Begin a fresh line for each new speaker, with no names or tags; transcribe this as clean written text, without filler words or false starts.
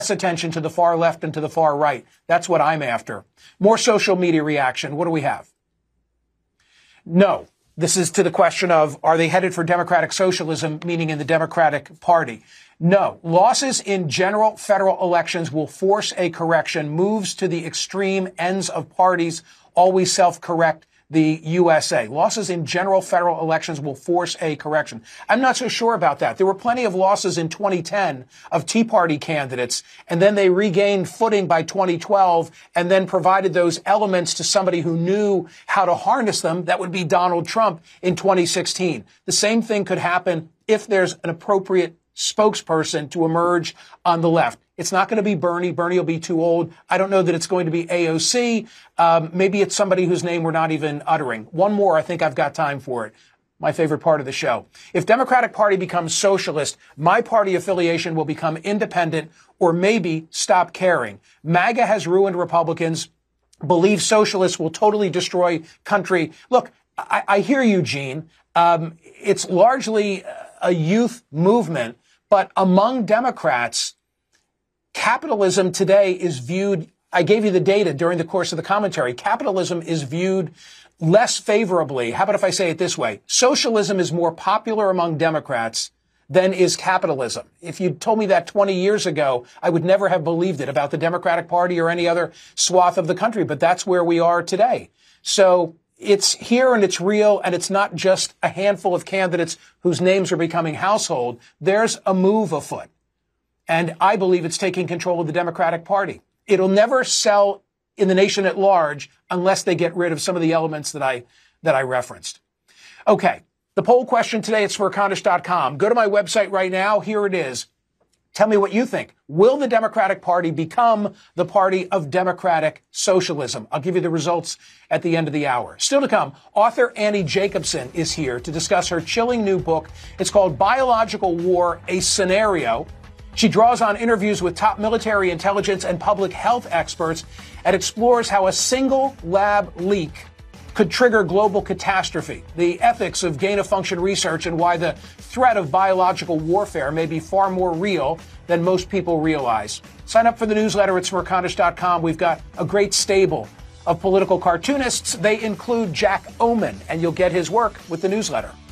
attention to the far left and to the far right. That's what I'm after. More social media reaction. What do we have? No. This is to the question of, are they headed for democratic socialism, meaning in the Democratic Party? No. Losses in general federal elections will force a correction. Moves to the extreme ends of parties always self-correct the USA. Losses in general federal elections will force a correction. I'm not so sure about that. There were plenty of losses in 2010 of Tea Party candidates, and then they regained footing by 2012 and then provided those elements to somebody who knew how to harness them. That would be Donald Trump in 2016. The same thing could happen if there's an appropriate spokesperson to emerge on the left. It's not going to be Bernie. Bernie will be too old. I don't know that it's going to be AOC. Maybe it's somebody whose name we're not even uttering. One more. I think I've got time for it. My favorite part of the show. If Democratic Party becomes socialist, my party affiliation will become independent or maybe stop caring. MAGA has ruined Republicans. Believe socialists will totally destroy country. Look, I hear you, Gene. It's largely a youth movement, but among Democrats, capitalism today is viewed, I gave you the data during the course of the commentary, capitalism is viewed less favorably. How about if I say it this way? Socialism is more popular among Democrats than is capitalism. If you told me that 20 years ago, I would never have believed it about the Democratic Party or any other swath of the country, but that's where we are today. So it's here and it's real, and it's not just a handful of candidates whose names are becoming household. There's a move afoot. And I believe it's taking control of the Democratic Party. It'll never sell in the nation at large unless they get rid of some of the elements that I referenced. Okay. The poll question today at smerconish.com. Go to my website right now. Here it is. Tell me what you think. Will the Democratic Party become the party of democratic socialism? I'll give you the results at the end of the hour. Still to come, author Annie Jacobsen is here to discuss her chilling new book. It's called Biological War, A Scenario. She draws on interviews with top military intelligence and public health experts and explores how a single lab leak could trigger global catastrophe, the ethics of gain-of-function research, and why the threat of biological warfare may be far more real than most people realize. Sign up for the newsletter at smerconish.com. We've got a great stable of political cartoonists. They include Jack Oman, and you'll get his work with the newsletter.